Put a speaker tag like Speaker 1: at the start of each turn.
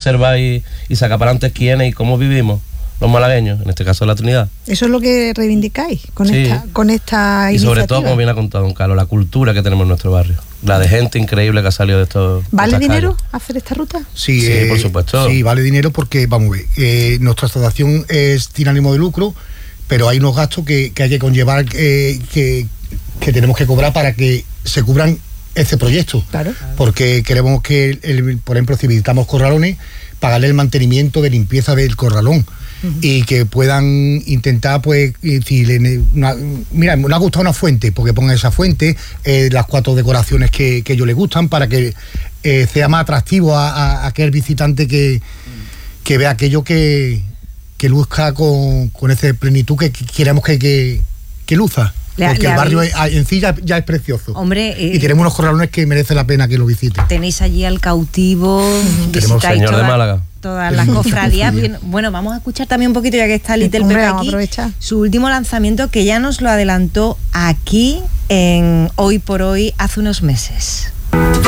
Speaker 1: observar y sacar para adelante quiénes y cómo vivimos los malagueños, en este caso la Trinidad.
Speaker 2: Eso es lo que reivindicáis con
Speaker 1: Sí.
Speaker 2: esta
Speaker 1: y
Speaker 2: iniciativa.
Speaker 1: sobre todo, como bien ha contado don Carlos, la cultura que tenemos en nuestro barrio, la de gente increíble que ha salido de esto.
Speaker 2: ¿Vale dinero hacer esta ruta?
Speaker 3: Sí,
Speaker 1: Sí, por supuesto.
Speaker 3: Sí, vale dinero porque, vamos a ver, nuestra asociación es sin ánimo de lucro, pero hay unos gastos que hay que conllevar, que tenemos que cobrar para que se cubran este proyecto.
Speaker 2: Claro.
Speaker 3: Porque queremos que, por ejemplo, si visitamos corralones, pagarle el mantenimiento de limpieza del corralón. Y que puedan intentar, pues, mira, me ha gustado una fuente, porque pongan esa fuente, las 4 decoraciones que ellos les gustan, para que sea más atractivo a aquel visitante que vea aquello que luzca con esa plenitud que queremos que luzca. Porque el barrio en sí ya es precioso.
Speaker 4: Hombre,
Speaker 3: y tenemos unos corralones que merece la pena que lo visiten.
Speaker 4: Tenéis allí al cautivo,
Speaker 1: tenemos el señor de Málaga.
Speaker 4: Todas las cofradías. Bueno, vamos a escuchar también un poquito, ya que está Little Pepe aquí, su último lanzamiento, que ya nos lo adelantó aquí en Hoy por Hoy hace unos meses.